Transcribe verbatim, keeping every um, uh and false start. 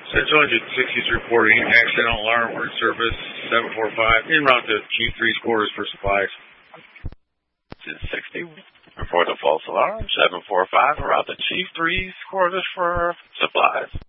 Central Engine sixty is reporting accidental alarm for service seven four five en route to Chief three's quarters for supplies. sixty, report a false alarm seven four five en route to Chief three's quarters for supplies.